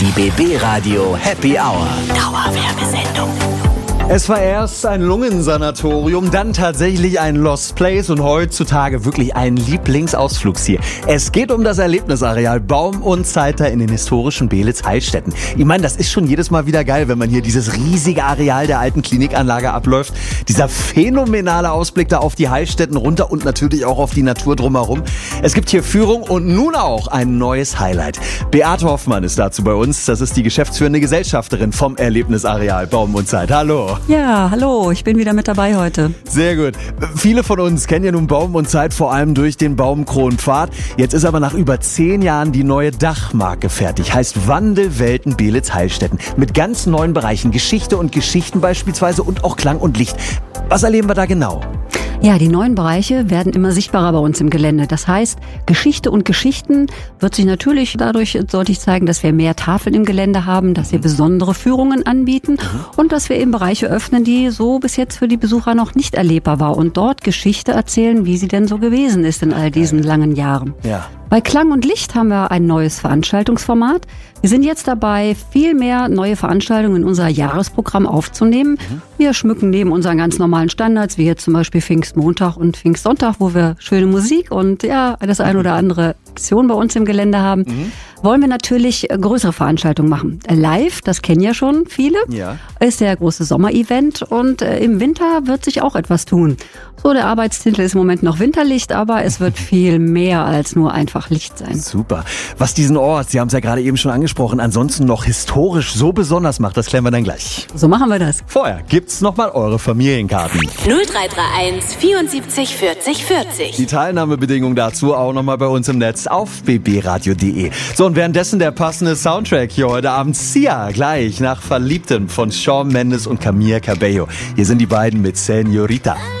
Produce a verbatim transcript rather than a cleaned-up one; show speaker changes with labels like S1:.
S1: Die B B-Radio Happy Hour.
S2: Dauerwerbesendung.
S3: Es war erst ein Lungensanatorium, dann tatsächlich ein Lost Place und heutzutage wirklich ein Lieblingsausflugsziel. Es geht um das Erlebnisareal Baum und Zeiter in den historischen Beelitz-Heilstätten. Ich meine, das ist schon jedes Mal wieder geil, wenn man hier dieses riesige Areal der alten Klinikanlage abläuft. Dieser phänomenale Ausblick da auf die Heilstätten runter und natürlich auch auf die Natur drumherum. Es gibt hier Führung und nun auch ein neues Highlight. Beate Hoffmann ist dazu bei uns. Das ist die geschäftsführende Gesellschafterin vom Erlebnisareal Baum und Zeit. Hallo.
S4: Ja, hallo, ich bin wieder mit dabei heute.
S3: Sehr gut. Viele von uns kennen ja nun Baum und Zeit vor allem durch den Baumkronenpfad. Jetzt ist aber nach über zehn Jahren die neue Dachmarke fertig. Heißt Wandelwelten Beelitz-Heilstätten. Mit ganz neuen Bereichen. Geschichte und Geschichten beispielsweise und auch Klang und Licht. Was erleben wir da genau?
S4: Ja, die neuen Bereiche werden immer sichtbarer bei uns im Gelände. Das heißt, Geschichte und Geschichten wird sich natürlich dadurch deutlich zeigen, dass wir mehr Tafeln im Gelände haben, dass wir besondere Führungen anbieten und dass wir eben Bereiche öffnen, die so bis jetzt für die Besucher noch nicht erlebbar war und dort Geschichte erzählen, wie sie denn so gewesen ist in all diesen langen Jahren.
S3: Ja.
S4: Bei Klang und Licht haben wir ein neues Veranstaltungsformat. Wir sind jetzt dabei, viel mehr neue Veranstaltungen in unser Jahresprogramm aufzunehmen. Mhm. Wir schmücken neben unseren ganz normalen Standards, wie jetzt zum Beispiel Pfingstmontag und Pfingstsonntag, wo wir schöne Musik und ja, das ein oder andere Aktion bei uns im Gelände haben, mhm. wollen wir natürlich größere Veranstaltungen machen. Live, das kennen ja schon viele,
S3: ja.
S4: ist der große Sommerevent und äh, im Winter wird sich auch etwas tun. So, der Arbeitstitel ist im Moment noch Winterlicht, aber es wird viel mehr als nur einfach Licht sein.
S3: Super. Was diesen Ort, Sie haben es ja gerade eben schon angesprochen, ansonsten noch historisch so besonders macht, das klären wir dann gleich.
S4: So machen wir das.
S3: Vorher gibt's nochmal eure Familienkarten.
S2: null drei drei eins vierundsiebzig vierzig vierzig.
S3: Die Teilnahmebedingungen dazu auch nochmal bei uns im Netz auf b b radio punkt d e. So, und währenddessen der passende Soundtrack hier heute Abend. Sia, gleich nach Verliebten von Shawn Mendes und Camila Cabello. Hier sind die beiden mit Señorita.